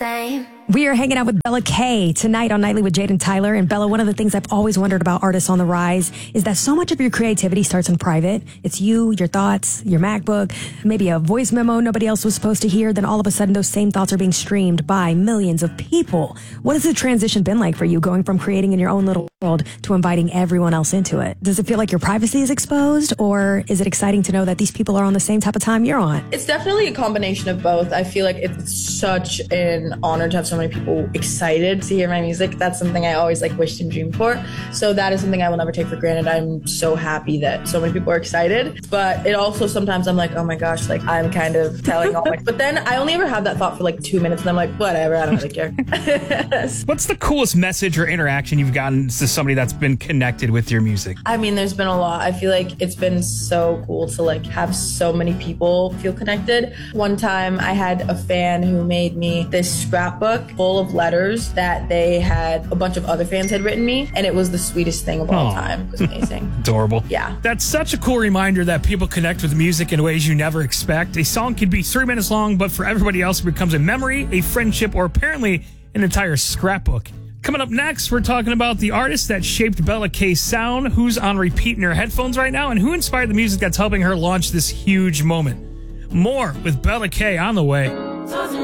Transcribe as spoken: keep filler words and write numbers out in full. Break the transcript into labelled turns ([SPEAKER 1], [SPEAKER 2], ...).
[SPEAKER 1] same.
[SPEAKER 2] We are hanging out with Bella K tonight on Nightly with Jade and Tyler. And Bella, one of the things I've always wondered about artists on the rise is that so much of your creativity starts in private. It's you, your thoughts, your MacBook, maybe a voice memo nobody else was supposed to hear. Then all of a sudden, those same thoughts are being streamed by millions of people. What has the transition been like for you, going from creating in your own little world to inviting everyone else into it? Does it feel like your privacy is exposed, or is it exciting to know that these people are on the same type of time you're on?
[SPEAKER 3] It's definitely a combination of both. I feel like it's such an honor to have so many people excited to hear my music. That's something I always like wished and dreamed for. So that is something I will never take for granted. I'm so happy that so many people are excited. But it also sometimes I'm like, oh my gosh, like I'm kind of telling all my... But then I only ever have that thought for like two minutes and I'm like, whatever, I don't really care.
[SPEAKER 4] What's the coolest message or interaction you've gotten to somebody that's been connected with your music?
[SPEAKER 3] I mean, there's been a lot. I feel like it's been so cool to like have so many people feel connected. One time I had a fan who made me this scrapbook full of letters that they had, a bunch of other fans had written me, and it was the sweetest thing of all
[SPEAKER 4] Aww.
[SPEAKER 3] time. It was amazing.
[SPEAKER 4] Adorable.
[SPEAKER 3] Yeah.
[SPEAKER 4] That's such a cool reminder that people connect with music in ways you never expect. A song could be three minutes long, but for everybody else, it becomes a memory, a friendship, or apparently an entire scrapbook. Coming up next, we're talking about the artist that shaped Bella K's sound, who's on repeat in her headphones right now, and who inspired the music that's helping her launch this huge moment. More with Bella K on the way.